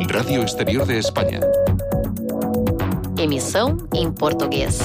Radio Exterior de España. Emissão em português.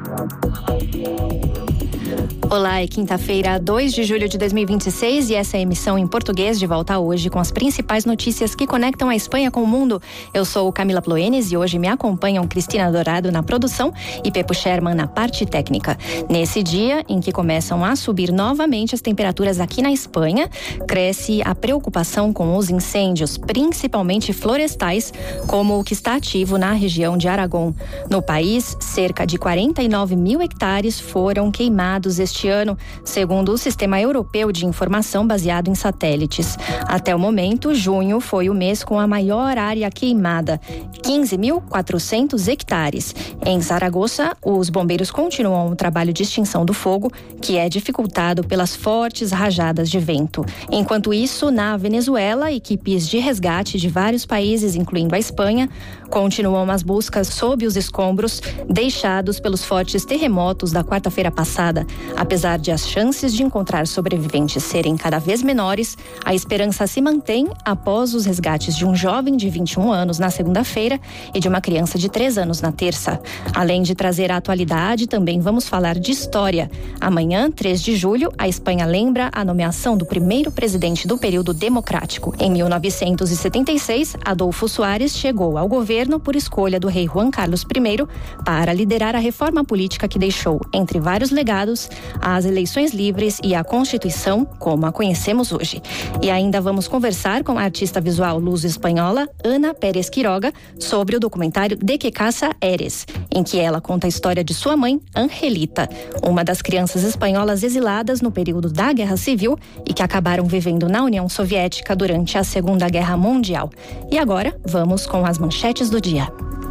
Olá, é quinta-feira, 2 de julho de 2026 e essa é a emissão em português de volta hoje com as principais notícias que conectam a Espanha com o mundo. Eu sou Camila Ploenes e hoje me acompanham Cristina Dourado na produção e Pepo Sherman na parte técnica. Nesse dia em que começam a subir novamente as temperaturas aqui na Espanha, cresce a preocupação com os incêndios, principalmente florestais, como o que está ativo na região de Aragón. No país, cerca de 49 mil hectares foram queimados este ano, segundo o Sistema Europeu de Informação baseado em satélites. Até o momento, junho foi o mês com a maior área queimada, 15.400 hectares. Em Zaragoza, os bombeiros continuam o trabalho de extinção do fogo, que é dificultado pelas fortes rajadas de vento. Enquanto isso, na Venezuela, equipes de resgate de vários países, incluindo a Espanha, continuam as buscas sob os escombros deixados pelos fortes terremotos da quarta-feira passada. Apesar de as chances de encontrar sobreviventes serem cada vez menores, a esperança se mantém após os resgates de um jovem de 21 anos na segunda-feira e de uma criança de 3 anos na terça. Além de trazer a atualidade, também vamos falar de história. Amanhã, 3 de julho, a Espanha lembra a nomeação do primeiro presidente do período democrático. Em 1976, Adolfo Suárez chegou ao governo por escolha do rei Juan Carlos I para liderar a reforma política que deixou, entre vários legados, as eleições livres e a Constituição, como a conhecemos hoje. E ainda vamos conversar com a artista visual luso-espanhola Ana Pérez Quiroga sobre o documentário De Que Casa Eres, em que ela conta a história de sua mãe, Angelita, uma das crianças espanholas exiladas no período da Guerra Civil e que acabaram vivendo na União Soviética durante a Segunda Guerra Mundial. E agora, vamos com as manchetes do dia.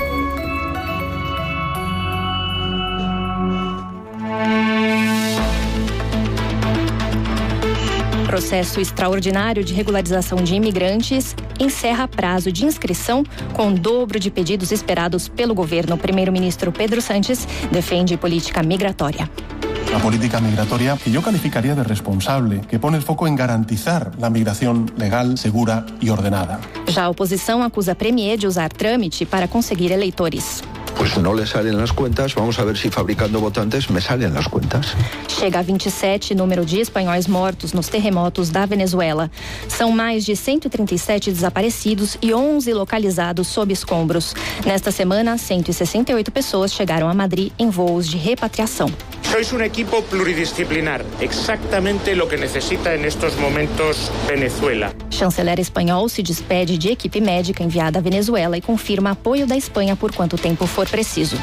Processo extraordinário de regularização de imigrantes encerra prazo de inscrição com o dobro de pedidos esperados pelo governo. O primeiro-ministro Pedro Sánchez defende política migratória. Una política migratoria que yo calificaría de responsable, que pone el foco en garantizar la migración legal, segura y ordenada. Já a oposição acusa a Premier de usar trâmite para conseguir eleitores. Pues no le salen las cuentas, vamos a ver si fabricando votantes me salen las cuentas. Chega a 27 número de espanhóis mortos nos terremotos da Venezuela. São mais de 137 desaparecidos e 11 localizados sob escombros. Nesta semana, 168 pessoas chegaram a Madrid em voos de repatriação. Sois un equipo pluridisciplinar, exactamente lo que necesita en estos momentos Venezuela. Chanceler espanhol se despede de equipe médica enviada à Venezuela e confirma apoio da Espanha por quanto tempo for preciso.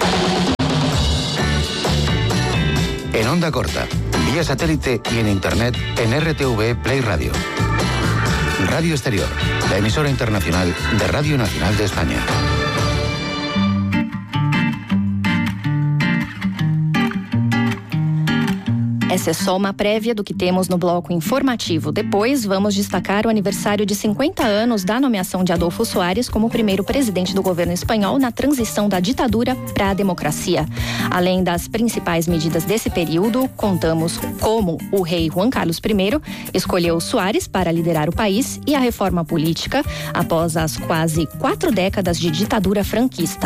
En onda corta, vía satélite y en internet en RTV Play Radio. Radio Exterior, la emisora internacional de Radio Nacional de España. Essa é só uma prévia do que temos no bloco informativo. Depois, vamos destacar o aniversário de 50 anos da nomeação de Adolfo Suárez como primeiro presidente do governo espanhol na transição da ditadura para a democracia. Além das principais medidas desse período, contamos como o rei Juan Carlos I escolheu Suárez para liderar o país e a reforma política após as quase 4 décadas de ditadura franquista.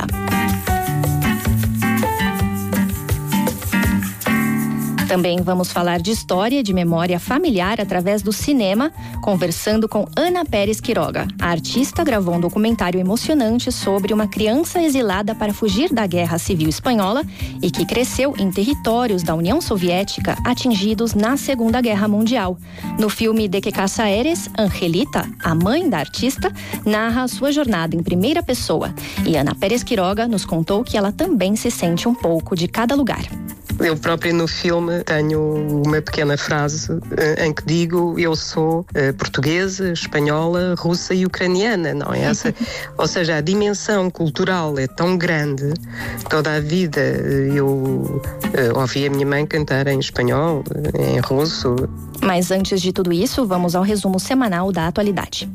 Também vamos falar de história e de memória familiar através do cinema, conversando com Ana Pérez Quiroga. A artista gravou um documentário emocionante sobre uma criança exilada para fugir da Guerra Civil Espanhola e que cresceu em territórios da União Soviética atingidos na Segunda Guerra Mundial. No filme De Que Casa Eres, Angelita, a mãe da artista, narra sua jornada em primeira pessoa. E Ana Pérez Quiroga nos contou que ela também se sente um pouco de cada lugar. Eu própria no filme tenho uma pequena frase em que digo eu sou portuguesa, espanhola, russa e ucraniana, não é essa? Ou seja, a dimensão cultural é tão grande. Toda a vida eu ouvi a minha mãe cantar em espanhol, em russo. Mas antes de tudo isso, vamos ao resumo semanal da atualidade.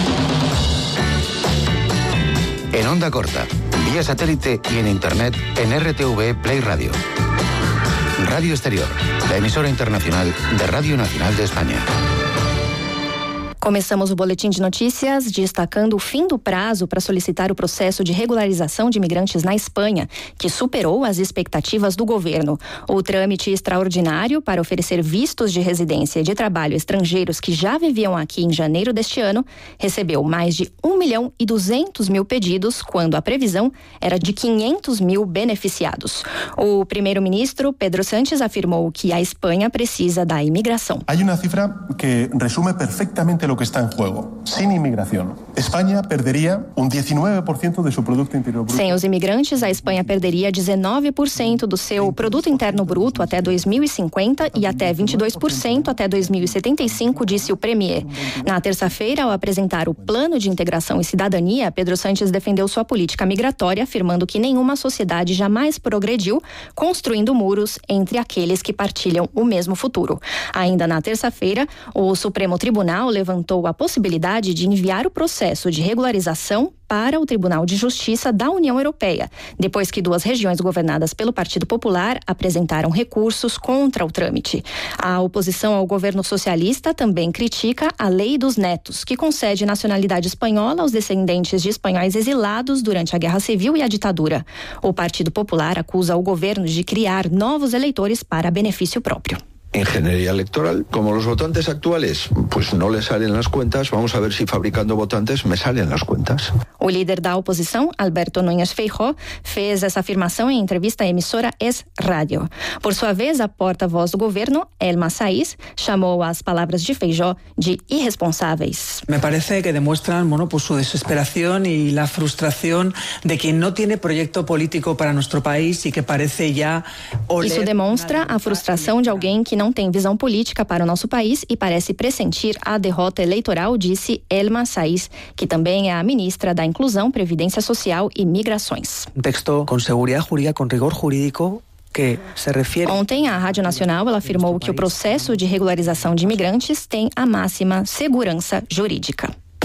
En onda corta, vía satélite y en internet en RTV Play Radio. Radio Exterior, la emisora internacional de Radio Nacional de España. Começamos o boletim de notícias destacando o fim do prazo para solicitar o processo de regularização de imigrantes na Espanha, que superou as expectativas do governo. O trâmite extraordinário para oferecer vistos de residência e de trabalho estrangeiros que já viviam aqui em janeiro deste ano recebeu mais de 1.200.000 pedidos, quando a previsão era de 500.000 beneficiados. O primeiro-ministro Pedro Sánchez afirmou que a Espanha precisa da imigração. Hay una cifra que resume perfectamente lo que está en juego. Sin inmigración, España perdería 19% de su Producto Interior Bruto. Sem os imigrantes, a Espanha perderia 19% do seu Produto Interno Bruto até 2050 e até 22% até 2075, disse o premier. Na terça-feira, ao apresentar o Plano de Integração e Cidadania, Pedro Sánchez defendeu sua política migratória, afirmando que nenhuma sociedade jamais progrediu construindo muros entre aqueles que partilham o mesmo futuro. Ainda na terça-feira, o Supremo Tribunal levantou a possibilidade de enviar o processo de regularização para o Tribunal de Justiça da União Europeia, depois que 2 regiões governadas pelo Partido Popular apresentaram recursos contra o trâmite. A oposição ao governo socialista também critica a Lei dos Netos, que concede nacionalidade espanhola aos descendentes de espanhóis exilados durante a Guerra Civil e a ditadura. O Partido Popular acusa o governo de criar novos eleitores para benefício próprio. Ingeniería electoral. Como los votantes actuales pues no les salen las cuentas, vamos a ver si fabricando votantes me salen las cuentas. O líder da oposição, Alberto Núñez Feijóo, fez essa afirmação em entrevista à emissora Es Radio. Por sua vez, a porta-voz do governo, Elma Saiz, chamou as palavras de Feijóo de irresponsáveis. Me parece que demuestran, pues su desesperación y la frustración de quien no tiene proyecto político para nuestro país y que parece ya Isso demonstra a frustração de alguém que não tem visão política para o nosso país e parece pressentir a derrota eleitoral, disse Elma Saiz, que também é a ministra da Inclusão, Previdência Social e Migrações. Um texto com segurança jurídica, com rigor jurídico. Ontem, a Rádio Nacional ela afirmou que o processo de regularização de imigrantes tem a máxima segurança jurídica.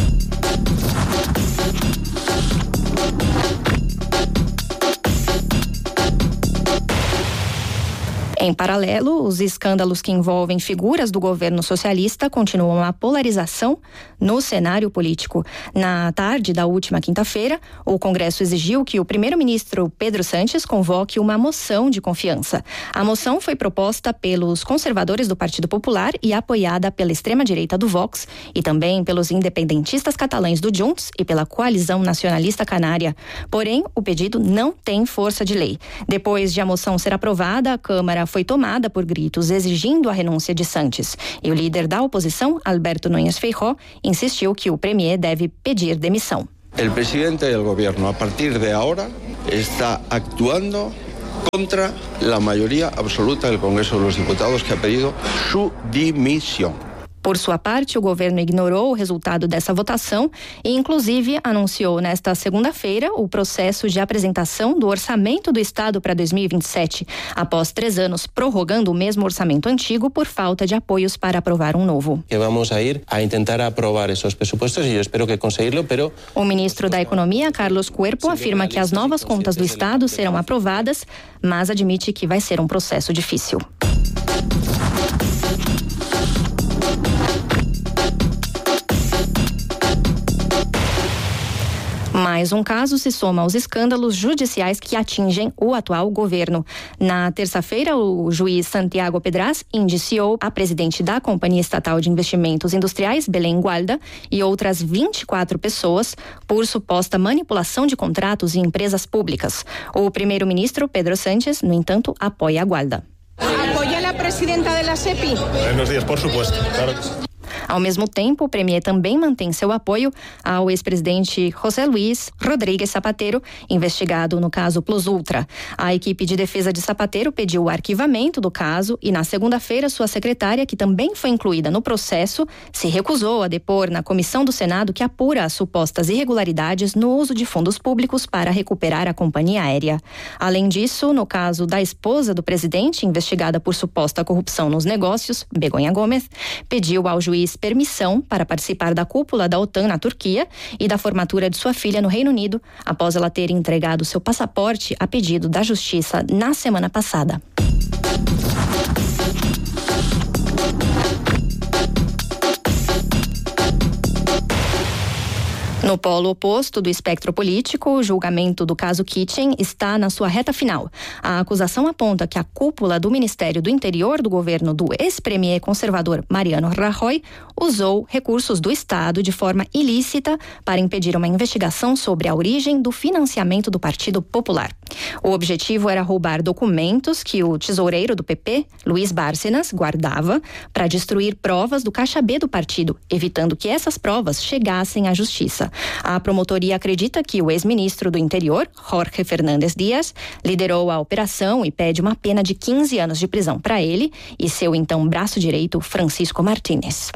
Em paralelo, os escândalos que envolvem figuras do governo socialista continuam a polarização no cenário político. Na tarde da última quinta-feira, o Congresso exigiu que o primeiro-ministro Pedro Sánchez convoque uma moção de confiança. A moção foi proposta pelos conservadores do Partido Popular e apoiada pela extrema-direita do Vox e também pelos independentistas catalães do Junts e pela coalizão nacionalista canária. Porém, o pedido não tem força de lei. Depois de a moção ser aprovada, a Câmara foi tomada por gritos exigindo a renúncia de Sánchez. E o líder da oposição, Alberto Núñez Feijóo, insistiu que o premier deve pedir demissão. El presidente del gobierno, a partir de ahora, está actuando contra la mayoría absoluta del Congreso de los Diputados, que ha pedido su dimisión. Por sua parte, o governo ignorou o resultado dessa votação e, inclusive, anunciou nesta segunda-feira o processo de apresentação do orçamento do Estado para 2027, após 3 anos prorrogando o mesmo orçamento antigo por falta de apoios para aprovar um novo. Vamos a ir a tentar aprovar esses pressupostos e eu espero que conseguirlo, pero... O ministro da Economia, Carlos Cuerpo, afirma que as novas contas do Estado serão aprovadas, mas admite que vai ser um processo difícil. Mais um caso se soma aos escândalos judiciais que atingem o atual governo. Na terça-feira, o juiz Santiago Pedraz indiciou a presidente da Companhia Estatal de Investimentos Industriais, Belém Gualda, e outras 24 pessoas por suposta manipulação de contratos em empresas públicas. O primeiro-ministro, Pedro Sánchez, no entanto, apoia a Gualda. ¿Apoia a presidenta da CEPI? Buenos días, por supuesto, claro que sí. Ao mesmo tempo, o premier também mantém seu apoio ao ex-presidente José Luis Rodríguez Zapatero, investigado no caso Plus Ultra. A equipe de defesa de Zapatero pediu o arquivamento do caso e, na segunda-feira, sua secretária, que também foi incluída no processo, se recusou a depor na comissão do Senado que apura as supostas irregularidades no uso de fundos públicos para recuperar a companhia aérea. Além disso, no caso da esposa do presidente, investigada por suposta corrupção nos negócios, Begonha Gomes, pediu ao juiz permissão para participar da cúpula da OTAN na Turquia e da formatura de sua filha no Reino Unido, após ela ter entregado seu passaporte a pedido da Justiça na semana passada. No polo oposto do espectro político, o julgamento do caso Kitchen está na sua reta final. A acusação aponta que a cúpula do Ministério do Interior do governo do ex-premier conservador Mariano Rajoy usou recursos do Estado de forma ilícita para impedir uma investigação sobre a origem do financiamento do Partido Popular. O objetivo era roubar documentos que o tesoureiro do PP, Luiz Bárcenas, guardava para destruir provas do caixa B do partido, evitando que essas provas chegassem à justiça. A promotoria acredita que o ex-ministro do Interior, Jorge Fernández Díaz, liderou a operação e pede uma pena de 15 anos de prisão para ele e seu então braço direito, Francisco Martínez.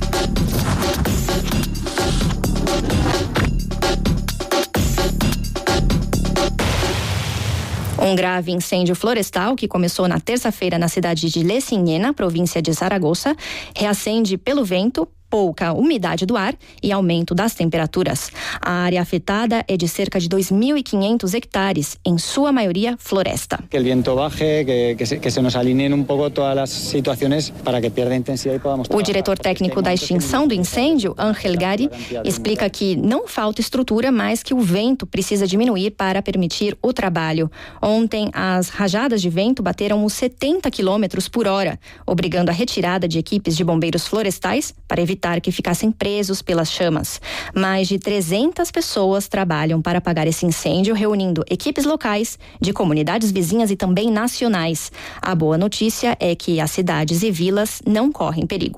Um grave incêndio florestal que começou na terça-feira na cidade de Lecinhena, província de Zaragoza, reacende pelo vento, pouca umidade do ar e aumento das temperaturas. A área afetada é de cerca de 2.500 hectares, em sua maioria floresta. Que o vento baje, que se nos alineen pouco todas as situações para que perda intensidade e podamos. O diretor técnico da extinção do incêndio, Ángel Gari, explica que não falta estrutura, mas que o vento precisa diminuir para permitir o trabalho. Ontem, as rajadas de vento bateram os 70 km por hora, obrigando a retirada de equipes de bombeiros florestais para evitar que ficassem presos pelas chamas. Mais de 300 pessoas trabalham para apagar esse incêndio, reunindo equipes locais, de comunidades vizinhas e também nacionais. A boa notícia é que as cidades e vilas não correm perigo.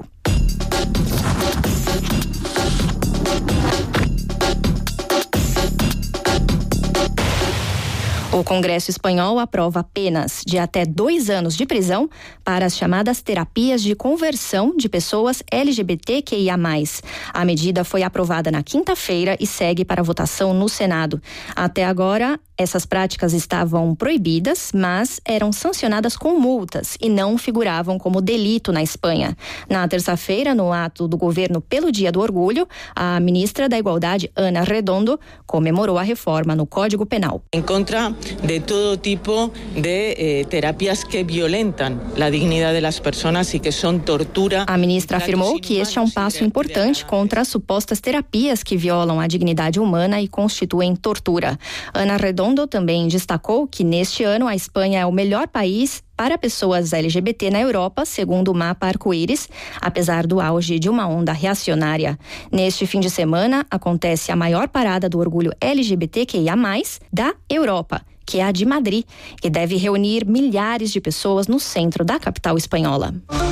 O Congresso espanhol aprova penas de até 2 anos de prisão para as chamadas terapias de conversão de pessoas LGBTQIA+. A medida foi aprovada na quinta-feira e segue para votação no Senado. Até agora, essas práticas estavam proibidas, mas eram sancionadas com multas e não figuravam como delito na Espanha. Na terça-feira, no ato do governo pelo Dia do Orgulho, a ministra da Igualdade, Ana Redondo, comemorou a reforma no Código Penal. Em contra de todo tipo de terapias que violentam a dignidade das pessoas e que são tortura. A ministra afirmou que este é um passo importante contra as supostas terapias que violam a dignidade humana e constituem tortura. Ana Redondo também destacou que neste ano a Espanha é o melhor país para pessoas LGBT na Europa, segundo o mapa Arco-Íris, apesar do auge de uma onda reacionária. Neste fim de semana, acontece a maior parada do orgulho LGBTQIA+, da Europa, que é a de Madrid, que deve reunir milhares de pessoas no centro da capital espanhola.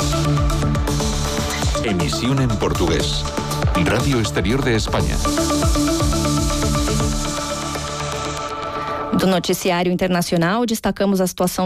Emisión en portugués. Radio Exterior de España. Do noticiário internacional, destacamos a situação